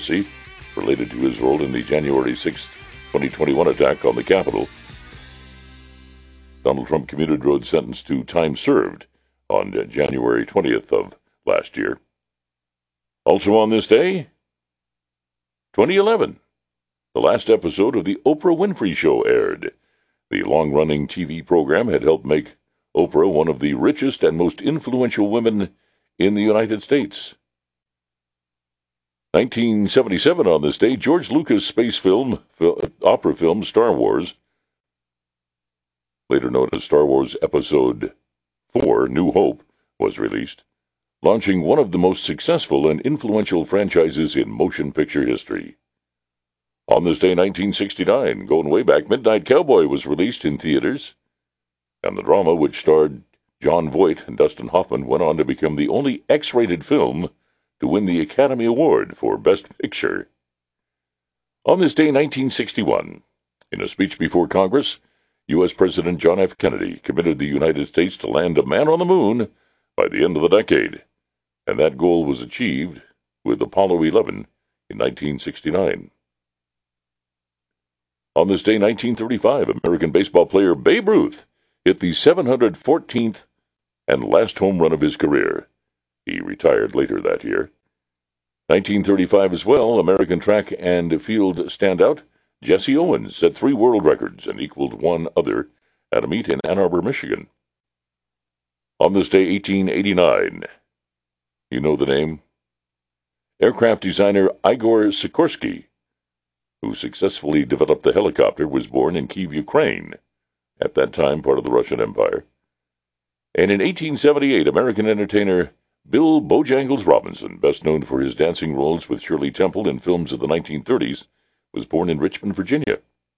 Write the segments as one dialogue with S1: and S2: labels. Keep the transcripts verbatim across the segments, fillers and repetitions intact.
S1: controversy related to his role in the January sixth, twenty twenty-one attack on the Capitol. Donald Trump commuted road sentence to time served on January twentieth of last year. Also on this day, twenty eleven, the last episode of the Oprah Winfrey Show aired. The long-running T V program had helped make Oprah one of the richest and most influential women in the United States. nineteen seventy-seven on this day, George Lucas' space film, opera film Star Wars, later known as Star Wars Episode four, New Hope, was released, launching one of the most successful and influential franchises in motion picture history. On this day, nineteen sixty-nine, going way back, Midnight Cowboy was released in theaters, and the drama, which starred Jon Voight and Dustin Hoffman, went on to become the only X-rated film to win the Academy Award for Best Picture. On this day, nineteen sixty-one, in a speech before Congress, U S President John F. Kennedy committed the United States to land a man on the moon by the end of the decade, and that goal was achieved with Apollo eleven in nineteen sixty-nine. On this day, nineteen thirty-five, American baseball player Babe Ruth hit the seven hundred fourteenth and last home run of his career. He retired later that year. nineteen thirty-five as well, American track and field standout Jesse Owens set three world records and equaled one other at a meet in Ann Arbor, Michigan. On this day, eighteen eighty-nine, you know the name? Aircraft designer Igor Sikorsky, who successfully developed the helicopter, was born in Kyiv, Ukraine, at that time part of the Russian Empire. And in eighteen seventy-eight, American entertainer Bill Bojangles Robinson, best known for his dancing roles with Shirley Temple in films of the nineteen thirties, was born in Richmond, Virginia.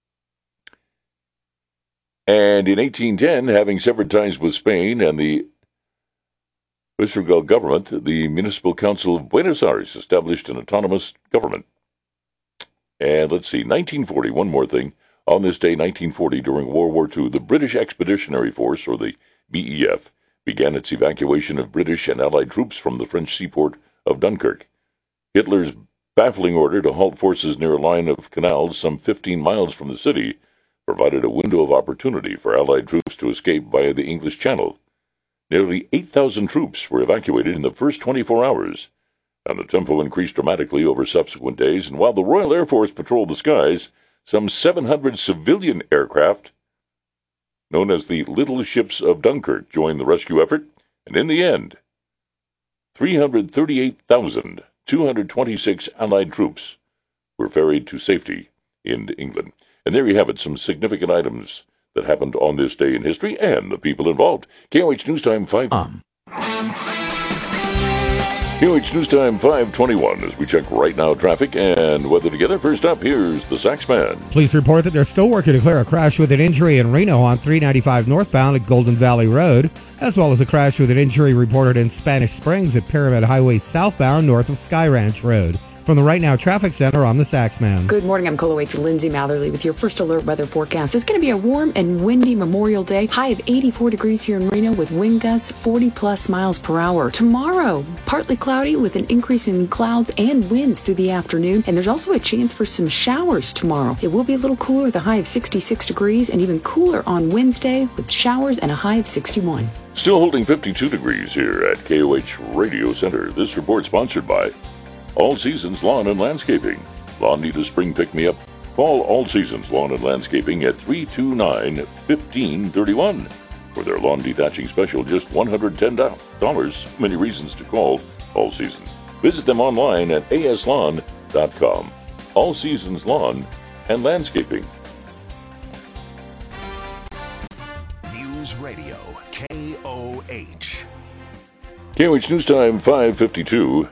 S1: And in eighteen ten, having severed ties with Spain and the Viceregal government, the Municipal Council of Buenos Aires established an autonomous government. And let's see, nineteen forty, one more thing. On this day, nineteen forty, during World War Two, the British Expeditionary Force, or the B E F, began its evacuation of British and Allied troops from the French seaport of Dunkirk. Hitler's baffling order to halt forces near a line of canals some fifteen miles from the city provided a window of opportunity for Allied troops to escape via the English Channel. Nearly eight thousand troops were evacuated in the first twenty-four hours, and the tempo increased dramatically over subsequent days, and while the Royal Air Force patrolled the skies, some seven hundred civilian aircraft, known as the Little Ships of Dunkirk, joined the rescue effort, and in the end, three hundred thirty-eight thousand two hundred twenty-six Allied troops were ferried to safety in England. And there you have it, some significant items that happened on this day in history and the people involved. K O H News Time five. Um. K O H News Time five twenty-one as we check right now traffic and weather together. First up, here's the Saxman.
S2: Police report that they're still working to clear a crash with an injury in Reno on three ninety-five northbound at Golden Valley Road, as well as a crash with an injury reported in Spanish Springs at Pyramid Highway southbound north of Sky Ranch Road. From the Right Now Traffic Center, I'm the Saxman.
S3: Good morning, I'm Colo eight's Lindsay Matherly with your first alert weather forecast. It's going to be a warm and windy Memorial Day. High of eighty-four degrees here in Reno with wind gusts forty plus miles per hour. Tomorrow, partly cloudy with an increase in clouds and winds through the afternoon. And there's also a chance for some showers tomorrow. It will be a little cooler with a high of sixty-six degrees and even cooler on Wednesday with showers and a high of sixty-one.
S1: Still holding fifty-two degrees here at K O H Radio Center. This report sponsored by All Seasons Lawn and Landscaping. Lawn need a spring pick-me-up? Call All Seasons Lawn and Landscaping at three two nine, one five three one. For their lawn dethatching special, just one hundred ten dollars. Many reasons to call All Seasons. Visit them online at a s lawn dot com. All Seasons Lawn and Landscaping.
S4: News Radio, K O H.
S1: K O H News Time five fifty-two.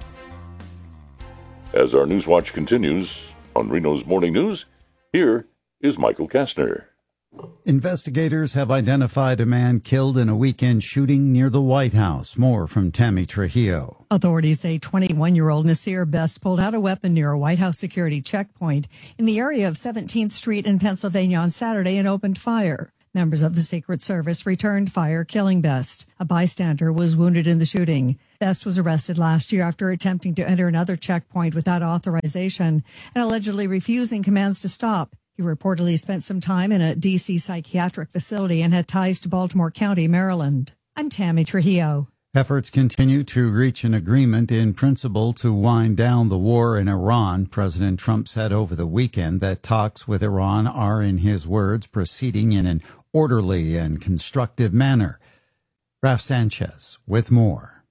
S1: As our News Watch continues on Reno's Morning News, here is Michael Kastner.
S5: Investigators have identified a man killed in a weekend shooting near the White House. More from Tammy Trujillo.
S6: Authorities say twenty-one-year-old Nasir Best pulled out a weapon near a White House security checkpoint in the area of seventeenth Street in Pennsylvania on Saturday and opened fire. Members of the Secret Service returned fire, killing Best. A bystander was wounded in the shooting. Best was arrested last year after attempting to enter another checkpoint without authorization and allegedly refusing commands to stop. He reportedly spent some time in a D C psychiatric facility and had ties to Baltimore County, Maryland. I'm Tammy Trujillo.
S5: Efforts continue to reach an agreement in principle to wind down the war in Iran. President Trump said over the weekend that talks with Iran are, in his words, proceeding in an orderly and constructive manner. Raf Sanchez with more.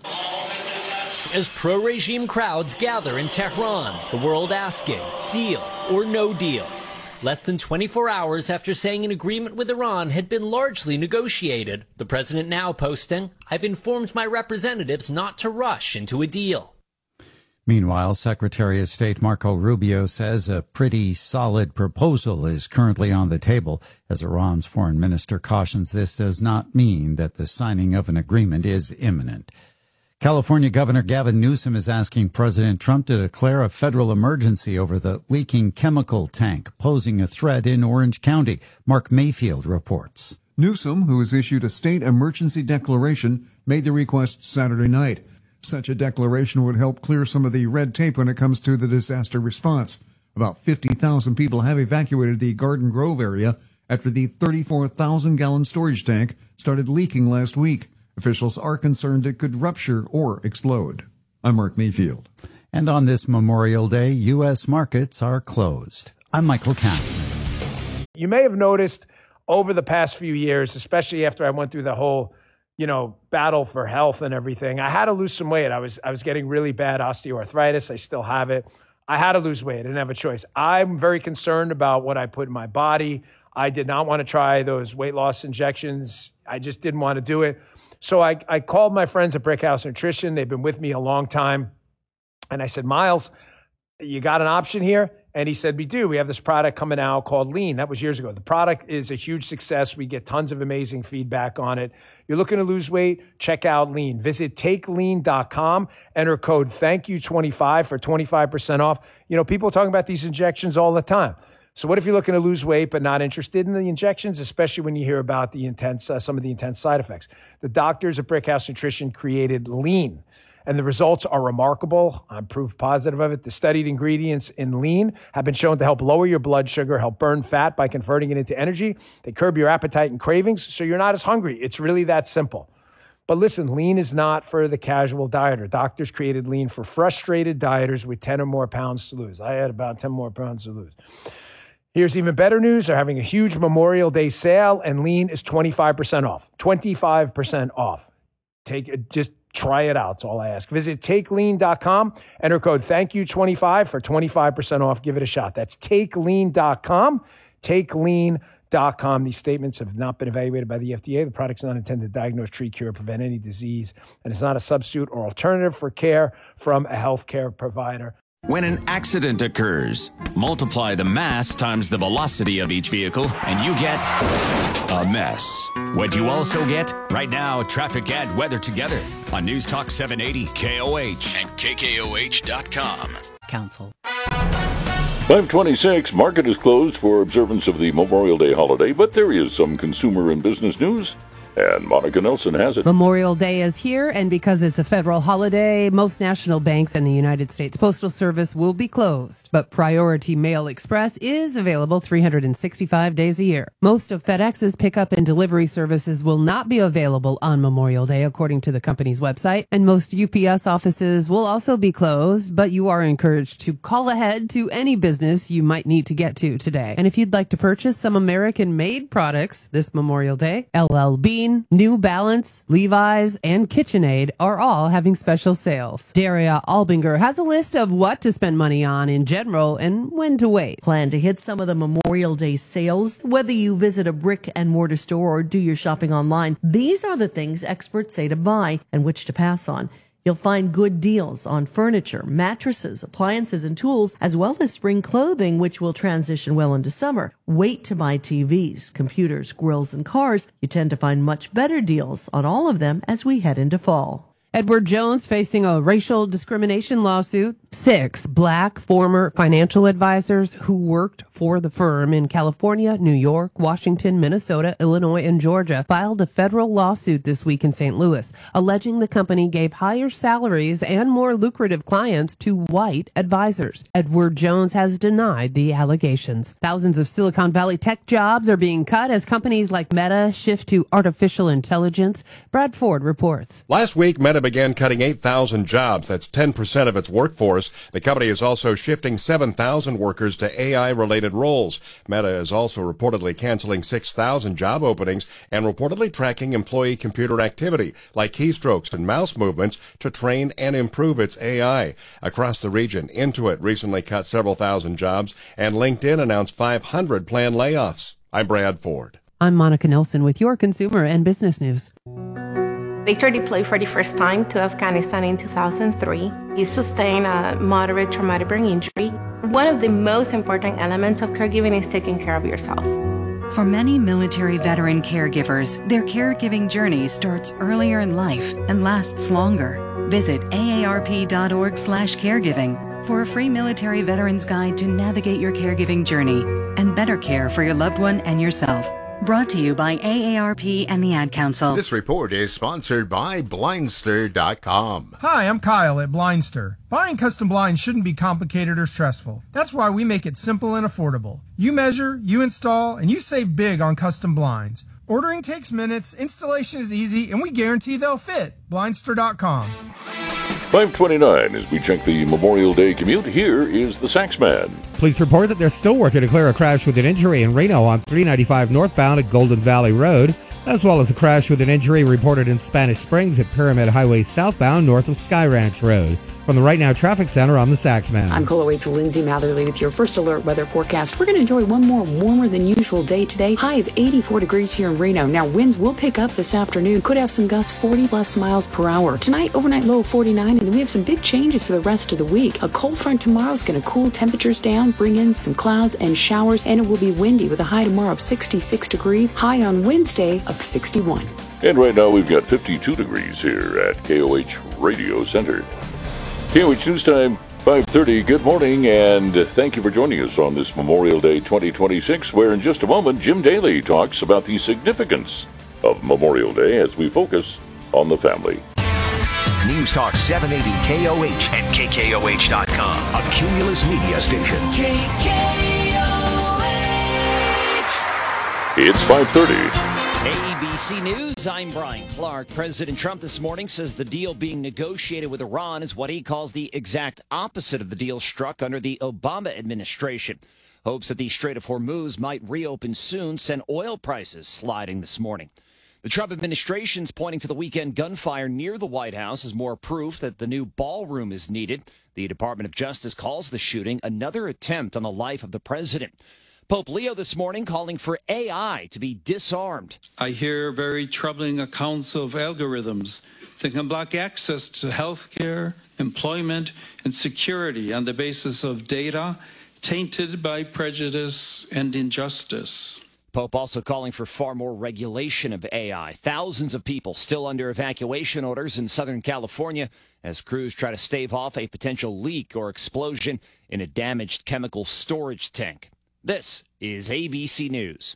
S7: As pro-regime crowds gather in Tehran, the world asking, deal or no deal? Less than twenty-four hours after saying an agreement with Iran had been largely negotiated, the president now posting, I've informed my representatives not to rush into a deal.
S5: Meanwhile, Secretary of State Marco Rubio says a pretty solid proposal is currently on the table, as Iran's foreign minister cautions this does not mean that the signing of an agreement is imminent. California Governor Gavin Newsom is asking President Trump to declare a federal emergency over the leaking chemical tank posing a threat in Orange County. Mark Mayfield reports.
S8: Newsom, who has issued a state emergency declaration, made the request Saturday night. Such a declaration would help clear some of the red tape when it comes to the disaster response. About fifty thousand people have evacuated the Garden Grove area after the thirty-four thousand gallon storage tank started leaking last week. Officials are concerned it could rupture or explode. I'm Mark Mayfield.
S5: And on this Memorial Day, U S markets are closed. I'm Michael Kastner.
S9: You may have noticed over the past few years, especially after I went through the whole, you know, battle for health and everything, I had to lose some weight. I was I was getting really bad osteoarthritis. I still have it. I had to lose weight. I didn't have a choice. I'm very concerned about what I put in my body. I did not want to try those weight loss injections. I just didn't want to do it. So I, I called my friends at Brickhouse Nutrition. They've been with me a long time. And I said, Miles, you got an option here? And he said, we do. We have this product coming out called Lean. That was years ago. The product is a huge success. We get tons of amazing feedback on it. You're looking to lose weight? Check out Lean. Visit take lean dot com. Enter code thank you twenty-five for twenty-five percent off. You know, people are talking about these injections all the time. So what if you're looking to lose weight but not interested in the injections, especially when you hear about the intense, uh, some of the intense side effects? The doctors at Brickhouse Nutrition created Lean, and the results are remarkable. I'm proof positive of it. The studied ingredients in Lean have been shown to help lower your blood sugar, help burn fat by converting it into energy. They curb your appetite and cravings, so you're not as hungry. It's really that simple. But listen, Lean is not for the casual dieter. Doctors created Lean for frustrated dieters with ten or more pounds to lose. I had about ten more pounds to lose. Here's even better news. They're having a huge Memorial Day sale, and Lean is twenty-five percent off. twenty-five percent off. Take it, just try it out. That's all I ask. Visit take lean dot com. Enter code thank you twenty-five for twenty-five percent off. Give it a shot. That's take lean dot com. take lean dot com. These statements have not been evaluated by the F D A. The product's not intended to diagnose, treat, cure, prevent any disease, and it's not a substitute or alternative for care from a healthcare provider.
S10: When an accident occurs, multiply the mass times the velocity of each vehicle, and you get a mess. What you also get? Right now, traffic and weather together on News Talk seven eighty K O H and K K O H dot com.
S11: Council.
S1: five twenty-six, market is closed for observance of the Memorial Day holiday, but there is some consumer and business news. And Monica Nelson has it.
S11: Memorial Day is here, and because it's a federal holiday, most national banks and the United States Postal Service will be closed. But Priority Mail Express is available three hundred sixty-five days a year. Most of FedEx's pickup and delivery services will not be available on Memorial Day, according to the company's website. And most U P S offices will also be closed, but you are encouraged to call ahead to any business you might need to get to today. And if you'd like to purchase some American-made products this Memorial Day, L L Bean, New Balance, Levi's, and KitchenAid are all having special sales. Daria Albinger has a list of what to spend money on in general and when to wait.
S12: Plan to hit some of the Memorial Day sales. Whether you visit a brick and mortar store or do your shopping online, these are the things experts say to buy and which to pass on. You'll find good deals on furniture, mattresses, appliances, and tools, as well as spring clothing, which will transition well into summer. Wait to buy T Vs, computers, grills, and cars. You tend to find much better deals on all of them as we head into fall.
S11: Edward Jones facing a racial discrimination lawsuit. Six black former financial advisors who worked for the firm in California, New York, Washington, Minnesota, Illinois, and Georgia filed a federal lawsuit this week in Saint Louis, alleging the company gave higher salaries and more lucrative clients to white advisors. Edward Jones has denied the allegations. Thousands of Silicon Valley tech jobs are being cut as companies like Meta shift to artificial intelligence. Brad Ford reports.
S13: Last week, Meta began cutting eight thousand jobs. That's ten percent of its workforce. The company is also shifting seven thousand workers to A I-related roles. Meta is also reportedly canceling six thousand job openings and reportedly tracking employee computer activity, like keystrokes and mouse movements, to train and improve its A I. Across the region, Intuit recently cut several thousand jobs, and LinkedIn announced five hundred planned layoffs. I'm Brad Ford.
S11: I'm Monica Nelson with your consumer and business news.
S14: Victor deployed for the first time to Afghanistan in two thousand three. He sustained a moderate traumatic brain injury. One of the most important elements of caregiving is taking care of yourself.
S15: For many military veteran caregivers, their caregiving journey starts earlier in life and lasts longer. Visit A A R P dot org slash caregiving for a free military veterans guide to navigate your caregiving journey and better care for your loved one and yourself. Brought to you by A A R P and the Ad Council.
S16: This report is sponsored by Blindster dot com.
S17: Hi, I'm Kyle at Blindster. Buying custom blinds shouldn't be complicated or stressful. That's why we make it simple and affordable. You measure, you install, and you save big on custom blinds. Ordering takes minutes, installation is easy, and we guarantee they'll fit. Blindster dot com.
S1: five twenty-nine, as we check the Memorial Day commute, here is the Saxman.
S2: Police report that they're still working to clear a crash with an injury in Reno on three ninety-five northbound at Golden Valley Road, as well as a crash with an injury reported in Spanish Springs at Pyramid Highway southbound north of Sky Ranch Road. From the Right Now Traffic Center, I'm the Saxman.
S3: I'm Cola Waits Lindsay Matherly with your first alert weather forecast. We're going to enjoy one more warmer than usual day today. High of eighty-four degrees here in Reno. Now, winds will pick up this afternoon. Could have some gusts forty plus miles per hour. Tonight, overnight low of forty-nine, and then we have some big changes for the rest of the week. A cold front tomorrow is going to cool temperatures down, bring in some clouds and showers, and it will be windy with a high tomorrow of sixty-six degrees. High on Wednesday of sixty-one.
S1: And right now, we've got fifty-two degrees here at K O H Radio Center. K O H News Time, five thirty. Good morning, and thank you for joining us on this Memorial Day twenty twenty-six, where in just a moment, Jim Daly talks about the significance of Memorial Day as we focus on the family.
S4: News Talk seven eighty K O H and K K O H dot com, a Cumulus media station. K K O
S1: H. It's five thirty.
S18: A B C News, I'm Brian Clark. President Trump this morning says the deal being negotiated with Iran is what he calls the exact opposite of the deal struck under the Obama administration. Hopes that the Strait of Hormuz might reopen soon sent oil prices sliding this morning. The Trump administration's pointing to the weekend gunfire near the White House as more proof that the new ballroom is needed. The Department of Justice calls the shooting another attempt on the life of the president. Pope Leo this morning calling for A I to be disarmed.
S19: I hear very troubling accounts of algorithms that can block access to health care, employment, and security on the basis of data tainted by prejudice and injustice.
S18: Pope also calling for far more regulation of A I. Thousands of people still under evacuation orders in Southern California as crews try to stave off a potential leak or explosion in a damaged chemical storage tank. This is A B C News.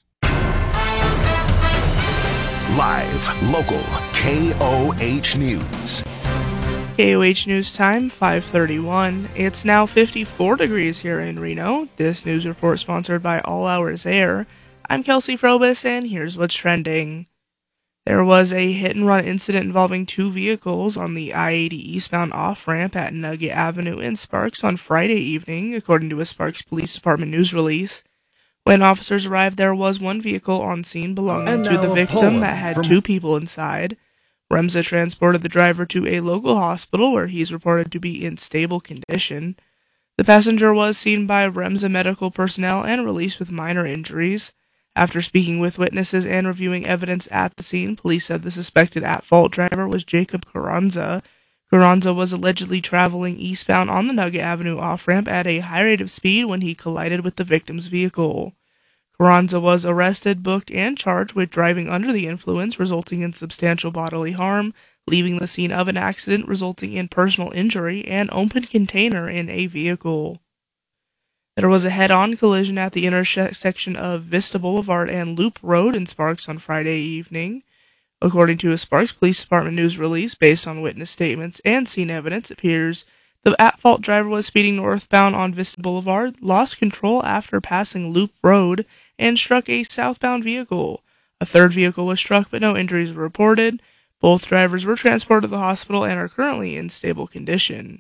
S4: Live, local, K O H News.
S20: K O H News Time, five thirty-one. It's now fifty-four degrees here in Reno. This news report sponsored by All Hours Air. I'm Kelsey Frobus, and here's what's trending. There was a hit-and-run incident involving two vehicles on the I eighty eastbound off-ramp at Nugget Avenue in Sparks on Friday evening, according to a Sparks Police Department news release. When officers arrived, there was one vehicle on scene belonging to the victim that had two people inside. REMSA transported the driver to a local hospital where he's reported to be in stable condition. The passenger was seen by REMSA medical personnel and released with minor injuries. After speaking with witnesses and reviewing evidence at the scene, police said the suspected at-fault driver was Jacob Carranza. Carranza was allegedly traveling eastbound on the Nugget Avenue off-ramp at a high rate of speed when he collided with the victim's vehicle. Carranza was arrested, booked, and charged with driving under the influence, resulting in substantial bodily harm, leaving the scene of an accident resulting in personal injury and open container in a vehicle. There was a head-on collision at the intersection of Vista Boulevard and Loop Road in Sparks on Friday evening. According to a Sparks Police Department news release based on witness statements and scene evidence, it appears the at-fault driver was speeding northbound on Vista Boulevard, lost control after passing Loop Road, and struck a southbound vehicle. A third vehicle was struck, but no injuries were reported. Both drivers were transported to the hospital and are currently in stable condition.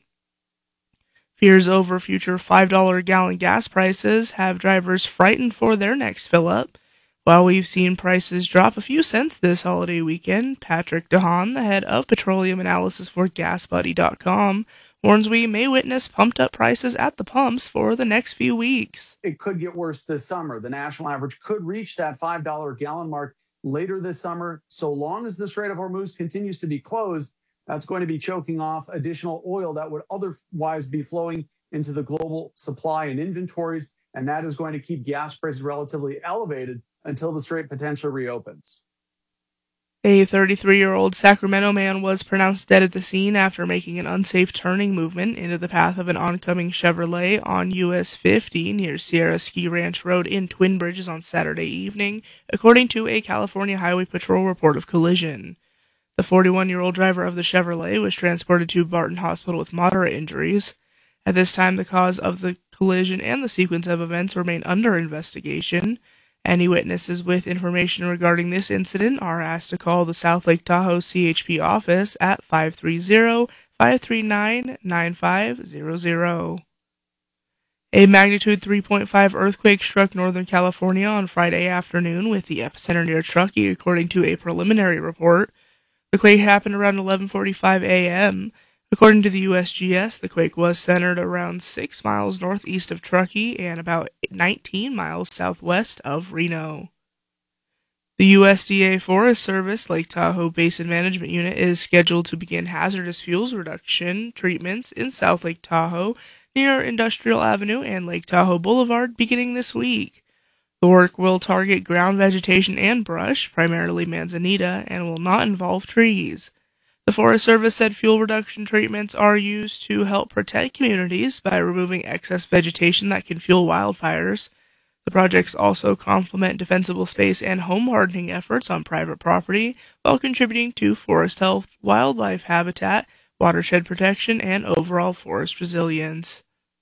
S20: Fears over future five dollars a gallon gas prices have drivers frightened for their next fill-up. While we've seen prices drop a few cents this holiday weekend, Patrick DeHaan, the head of petroleum analysis for gas buddy dot com, warns we may witness pumped-up prices at the pumps for the next few weeks.
S21: It could get worse this summer. The national average could reach that five dollars a gallon mark later this summer. So long as the Strait of Hormuz continues to be closed, that's going to be choking off additional oil that would otherwise be flowing into the global supply and inventories, and that is going to keep gas prices relatively elevated until the Strait potentially reopens.
S20: A thirty-three-year-old Sacramento man was pronounced dead at the scene after making an unsafe turning movement into the path of an oncoming Chevrolet on U S fifty near Sierra Ski Ranch Road in Twin Bridges on Saturday evening, according to a California Highway Patrol report of collision. The forty-one-year-old driver of the Chevrolet was transported to Barton Hospital with moderate injuries. At this time, the cause of the collision and the sequence of events remain under investigation. Any witnesses with information regarding this incident are asked to call the South Lake Tahoe C H P office at five three zero, five three nine, nine five zero zero. A magnitude three point five earthquake struck Northern California on Friday afternoon with the epicenter near Truckee, according to a preliminary report. The quake happened around eleven forty-five a.m. According to the U S G S, the quake was centered around six miles northeast of Truckee and about nineteen miles southwest of Reno. The U S D A Forest Service Lake Tahoe Basin Management Unit is scheduled to begin hazardous fuels reduction treatments in South Lake Tahoe near Industrial Avenue and Lake Tahoe Boulevard beginning this week. The work will target ground vegetation and brush, primarily manzanita, and will not involve trees. The Forest Service said fuel reduction treatments are used to help protect communities by removing excess vegetation that can fuel wildfires. The projects also complement defensible space and home hardening efforts on private property while contributing to forest health, wildlife habitat, watershed protection, and overall forest resilience.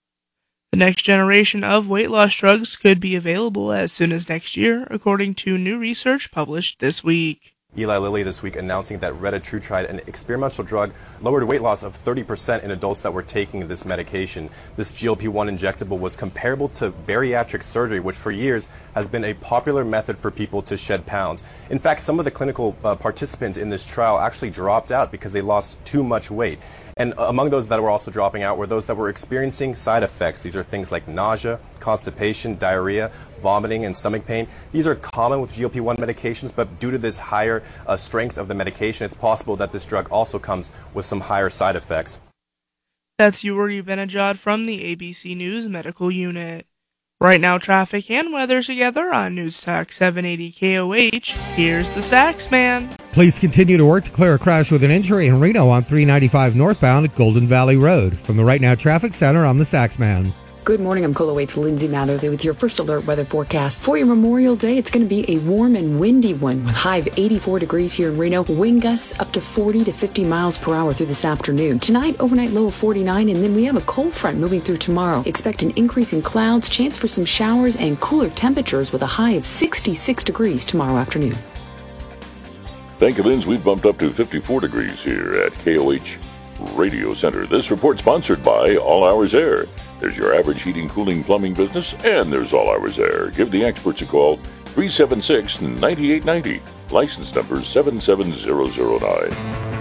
S20: The next generation of weight loss drugs could be available as soon as next year, according to new research published this week.
S22: Eli Lilly this week announcing that retatrutide, an experimental drug, lowered weight loss of thirty percent in adults that were taking this medication. This G L P one injectable was comparable to bariatric surgery, which for years has been a popular method for people to shed pounds. In fact, some of the clinical uh, participants in this trial actually dropped out because they lost too much weight. And among those that were also dropping out were those that were experiencing side effects. These are things like nausea, constipation, diarrhea, vomiting, and stomach pain. These are common with G L P one medications, but due to this higher uh, strength of the medication, it's possible that this drug also comes with some higher side effects.
S20: That's Yuri Benajad from the A B C News Medical Unit. Right now, traffic and weather together on News Talk seven eighty K O H. Here's the Sax Man.
S2: Police continue to work to clear a crash with an injury in Reno on three ninety-five northbound at Golden Valley Road. From the Right Now Traffic Center, I'm the Sax Man.
S3: Good morning, I'm Cola Waits Lindsay Matherly with your first alert weather forecast. For your Memorial Day, it's going to be a warm and windy one with high of eighty-four degrees here in Reno. Wind gusts up to forty to fifty miles per hour through this afternoon. Tonight, overnight low of forty-nine, and then we have a cold front moving through tomorrow. Expect an increase in clouds, chance for some showers, and cooler temperatures with a high of sixty-six degrees tomorrow afternoon.
S1: Thank you, Linz. We've bumped up to fifty-four degrees here at K O H Radio Center. This report sponsored by All Hours Air. There's your average heating, cooling, plumbing business, and there's All Hours Air. Give the experts a call, three seven six, nine eight nine zero. License number seven seven zero zero nine.